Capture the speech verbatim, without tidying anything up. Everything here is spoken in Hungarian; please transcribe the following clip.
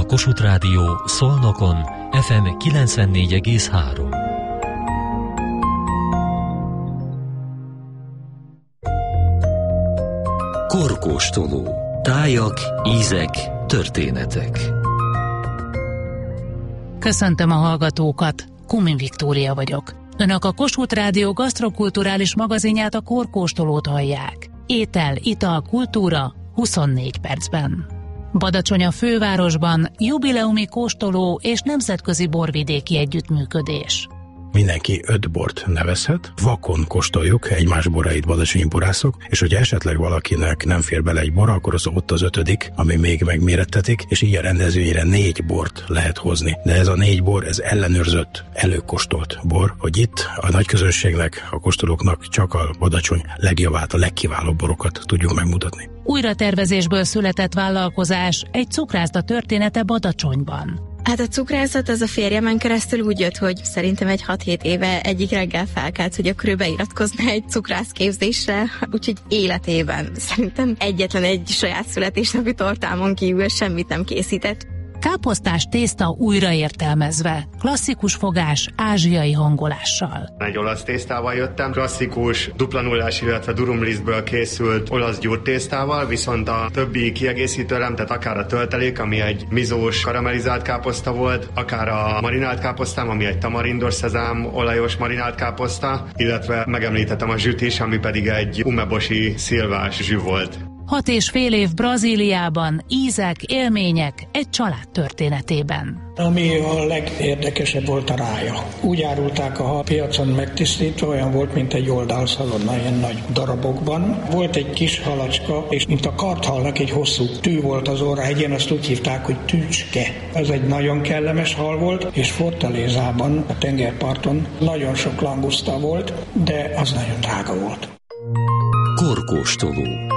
a Kossuth Rádió Szolnokon ef em kilencvennégy egész három. Korkóstoló. Tájak, ízek, történetek. Köszöntöm a hallgatókat, Kumin Viktória vagyok. Önök a Kossuth Rádió gasztrokulturális magazinját, a Korkóstolót hallják. Étel, ital, kultúra huszonnégy percben. Badacsony a fővárosban jubileumi kóstoló és nemzetközi borvidéki együttműködés. Mindenki öt bort nevezhet, vakon kóstoljuk egymás borait badacsonyi borászok, és hogyha esetleg valakinek nem fér bele egy bor, akkor az ott az ötödik, ami még megmérettetik, és így a rendezvényre négy bort lehet hozni. De ez a négy bor, ez ellenőrzött, előkóstolt bor, hogy itt a nagy közönségnek, a kóstolóknak csak a Badacsony legjavát, a legkiválóbb borokat tudjuk megmutatni. Újratervezésből született vállalkozás, egy cukrászda története Badacsonyban. Hát a cukrászat az a férjemen keresztül úgy jött, hogy szerintem egy hat-hét éve egyik reggel felkelt, hogy akkor ő beiratkozna egy cukrászképzésre, úgyhogy életében szerintem egyetlen egy saját születésnapi tortámon kívül semmit nem készített. Káposztás tészta újraértelmezve, klasszikus fogás ázsiai hangolással. Egy olasz tésztával jöttem, klasszikus dupla nullás, illetve durumlisztből készült olasz gyúrtésztával, viszont a többi kiegészítőlem, tehát akár a töltelék, ami egy mizós karamellizált káposzta volt, akár a marinált káposztám, ami egy tamarindos szezám olajos marinált káposzta, illetve megemlítettem a zsüt is, ami pedig egy umeboshi szilvás zsű volt. Hat és fél év Brazíliában, ízek, élmények egy család történetében. Ami a legérdekesebb volt a rája. Úgy árulták a piacon megtisztítva, olyan volt, mint egy oldalszalonna, ilyen nagy darabokban. Volt egy kis halacska, és mint a karthalnak egy hosszú tű volt az orrahegyén, azt úgy hívták, hogy tücske. Ez egy nagyon kellemes hal volt, és Fortalezában, a tengerparton nagyon sok languszta volt, de az nagyon drága volt. Korkóstoló.